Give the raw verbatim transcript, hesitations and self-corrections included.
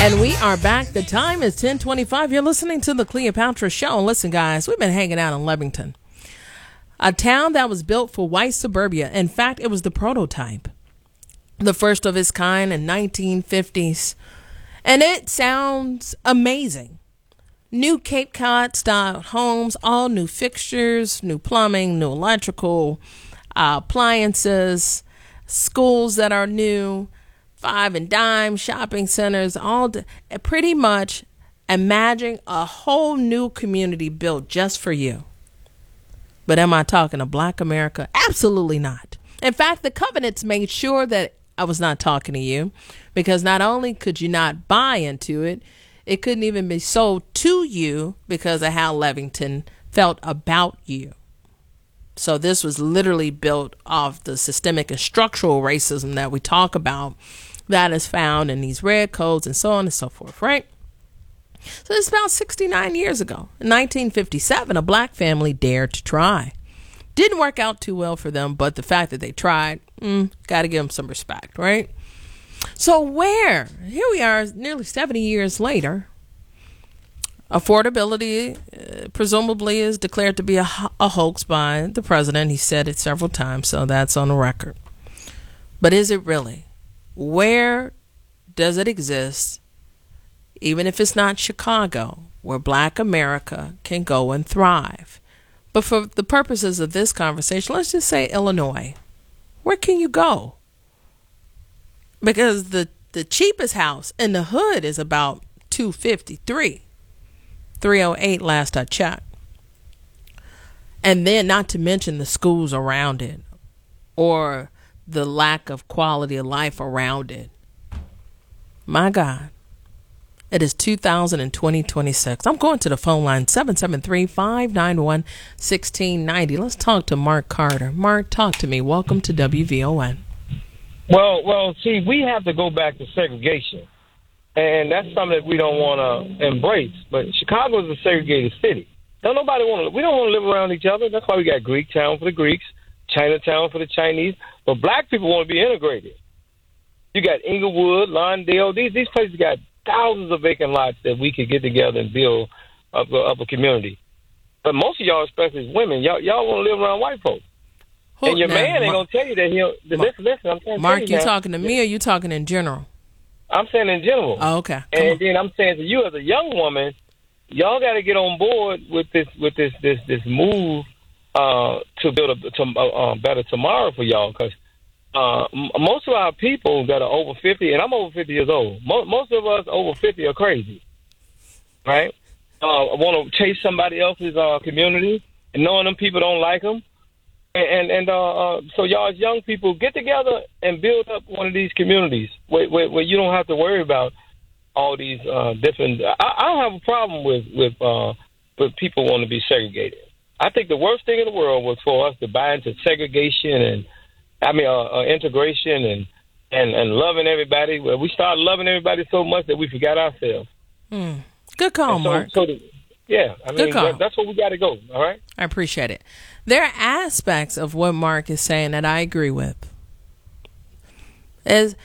And we are back. The time is ten twenty-five. You're listening to the Cleopatra Show. Listen, guys, we've been hanging out in Levington, a town that was built for white suburbia. In fact, it was the prototype, the first of its kind in nineteen fifties. And it sounds amazing. New Cape Cod style homes, all new fixtures, new plumbing, new electrical, uh, appliances, schools that are new, five and dime shopping centers, all d- pretty much imagine a whole new community built just for you. But am I talking to Black America? Absolutely not. In fact, the covenants made sure that I was not talking to you, because not only could you not buy into it, it couldn't even be sold to you because of how Levington felt about you. So this was literally built off the systemic and structural racism that we talk about, that is found in these red codes and so on and so forth, right? So it's about sixty-nine years ago. In nineteen fifty-seven, a Black family dared to try. Didn't work out too well for them, but the fact that they tried, mm, got to give them some respect, right? So where? Here we are nearly seventy years later. Affordability uh, presumably is declared to be a, a hoax by the president. He said it several times, so that's on the record. But is it really? Where does it exist, even if it's not Chicago, where Black America can go and thrive? But for the purposes of this conversation, let's just say Illinois. Where can you go? Because the, the cheapest house in the hood is about two fifty-three, three oh eight last I checked. And then not to mention the schools around it, or the lack of quality of life around it. My God. It is two thousand twenty, twenty-six. I'm going to the phone line, seven seven three, five nine one, one six nine zero. Let's talk to Mark Carter. Mark, talk to me. Welcome to W V O N. Well, well, see, we have to go back to segregation, and that's something that we don't want to embrace. But Chicago is a segregated city. Don't nobody want to. We don't want to live around each other. That's why we got Greek Town for the Greeks, Chinatown for the Chinese. But Black people want to be integrated. You got Inglewood, Lawndale. These these places got thousands of vacant lots that we could get together and build up a, up a community. But most of y'all, especially as women, y'all y'all want to live around white folks. Who, and your now, man ain't Mark, gonna tell you that he'll. Mark, listen, listen. I'm saying, Mark, you, you now, talking to me or you talking in general? I'm saying in general. Oh, okay. Come and on. then I'm saying to you as a young woman, y'all got to get on board with this with this this this move uh, to build a to, uh, uh, better tomorrow for y'all. Because uh, m- most of our people that are over fifty, and I'm over fifty years old. Mo- most of us over fifty are crazy, right? Uh, want to chase somebody else's uh, community, and knowing them people don't like them. And and uh, uh, so y'all as young people, get together and build up one of these communities where, where, where you don't have to worry about all these uh, different. I, I don't have a problem with with uh, with people wanting to be segregated. I think the worst thing in the world was for us to buy into segregation and I mean uh, uh, integration and, and and loving everybody. Well, we started loving everybody so much that we forgot ourselves. Mm. Good call, so, Mark. So the, yeah, I mean that, that's where we got to go. All right. I appreciate it. There are aspects of what Mark is saying that I agree with. As